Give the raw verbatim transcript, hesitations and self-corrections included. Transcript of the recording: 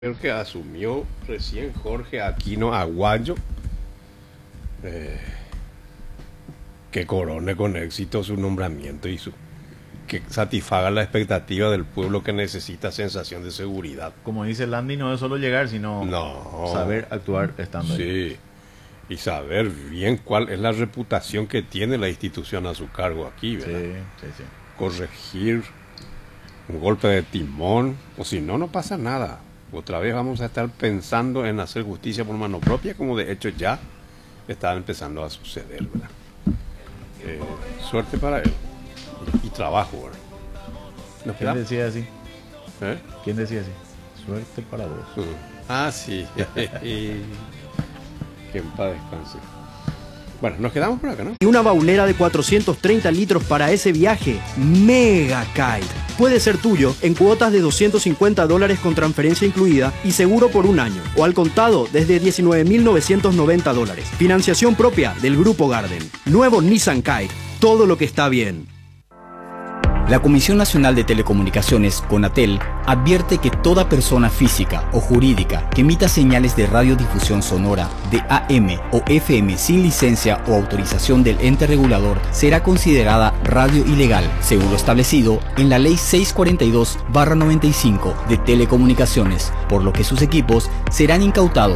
El que asumió recién Jorge Aquino Aguayo, eh, que corone con éxito su nombramiento y su, que satisfaga la expectativa del pueblo que necesita sensación de seguridad. Como dice Landy, no es solo llegar, sino no, saber actuar estando sí, ahí. Y saber bien cuál es la reputación que tiene la institución a su cargo aquí, ¿verdad? Sí, sí, sí. Corregir un golpe de timón, o si no, no pasa nada. Otra vez vamos a estar pensando en hacer justicia por mano propia, como de hecho ya está empezando a suceder, ¿verdad? Eh, suerte para él. Y, y trabajo, ¿verdad? ¿Nos ¿Quién quedamos? decía así? ¿Eh? ¿Quién decía así? Suerte para vos. Uh, ah, sí. Que en paz descanse. Bueno, nos quedamos por acá, ¿no? Y una baulera de cuatrocientos treinta litros para ese viaje. Mega Kite. Puede ser tuyo en cuotas de doscientos cincuenta dólares con transferencia incluida y seguro por un año. O al contado desde diecinueve mil novecientos noventa dólares. Financiación propia del Grupo Garden. Nuevo Nissan Kite. Todo lo que está bien. La Comisión Nacional de Telecomunicaciones, CONATEL, advierte que toda persona física o jurídica que emita señales de radiodifusión sonora de A M o F M sin licencia o autorización del ente regulador será considerada radio ilegal, según lo establecido en la Ley seiscientos cuarenta y dos barra noventa y cinco de Telecomunicaciones, por lo que sus equipos serán incautados